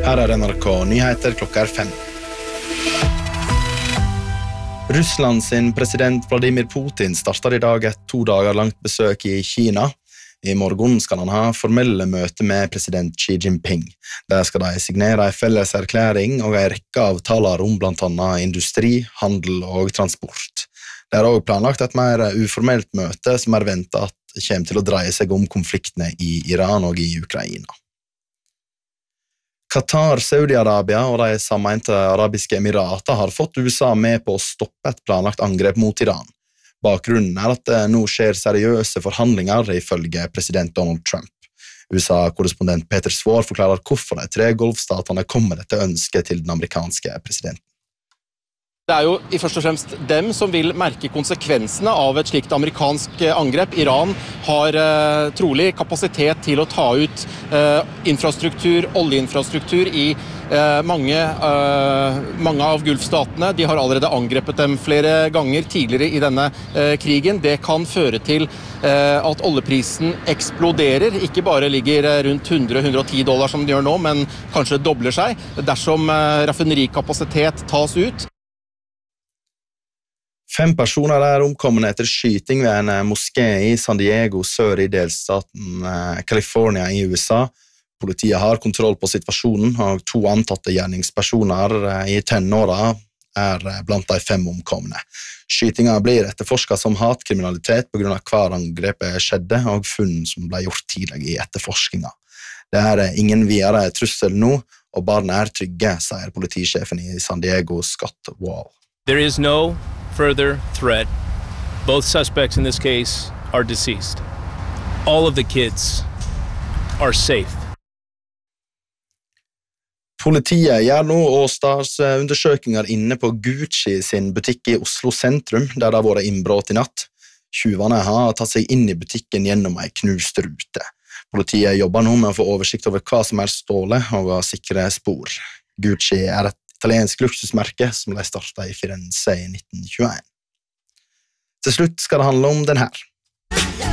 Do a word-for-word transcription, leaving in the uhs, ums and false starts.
Her er N R K Nyheter klokka er fem. Russland sin president Vladimir Putin starter i dag et to dager langt besøk i Kina. I morgen skal han ha formelle møte med president Xi Jinping. Der skal de signere en felles erklæring og en rekke avtaler om blant annet industri, handel og transport. Det er også planlagt et mer uformelt møte som er ventet at kommer til å dreie seg om konfliktene i Iran og i Ukraina. Qatar, Saudi-Arabia og de sammeinte arabiske emirater har fått U S A med på å stoppe et planlagt angrep mot Iran. Bakgrunnen er at det nå skjer seriøse forhandlinger ifølge president Donald Trump. U S A-korrespondent Peter Svår forklarer hvorfor de tre golfstatene kom med dette ønsket til den amerikanske presidenten. Det er jo i først og fremst dem som vil merke konsekvensene av et slikt amerikansk angrep. Iran har eh, trolig kapasitet til å ta ut eh, infrastruktur, oljeinfrastruktur i eh, mange, eh, mange av gulfstatene. De har allerede angrepet dem flere ganger tidligere i denne eh, krigen. Det kan føre til eh, at oljeprisen eksploderer, ikke bare ligger rundt hundre til hundre og ti dollar som den gjør nå, men kanskje dobler seg dersom eh, raffinerikapasitet tas ut. Fem personer er omkomne etter skyting ved en moské i San Diego sør i delstaten California i U S A. Politiet har kontroll på situasjonen, og to antatte gjerningspersoner i tenåra er blant de fem omkomne. Skytinga blir etterforsket som hatkriminalitet på grunn av hver angrepet skjedde, og funn som ble gjort tidlig i etterforskinga. Det er ingen videre trussel nå, og barna er trygge, sier politisjefen i San Diego, Scott Wall. There is no further threat. Both suspects in this case are deceased. All of the kids are safe. Politiet gjør nå årsdagsundersøkelser inne på Gucci sin butikk i Oslo sentrum, der det har vært innbrudd i natt. Tjuvene har tatt seg inn i butikken gjennom en knust rute. Politiet jobber nå med å få oversikt over hva som er stålet og å sikre spor. Gucci er et italiensk luksusmerke som ble startet i Firenze i nitten tjueen. Til slutt skal det handle om den her.